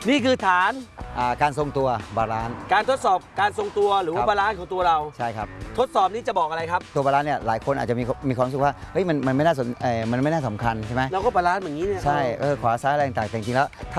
นี่คือฐานการทรงตัวบาลานซ์การทดสอบการทรงตัวหรือว่าบาลานซ์ของตัวเราใช่ครับทดสอบนี้จะบอกอะไรครับตัวบาลานซ์เนี่ยหลายคนอาจจะมีความรู้สึกว่าเฮ้ยมันไม่น่าสำคัญใช่ไหมเราก็บาลานซ์อย่างนี้เนี่ยใช่ขวาซ้ายอะไรต่างๆแต่จริงๆแล้ว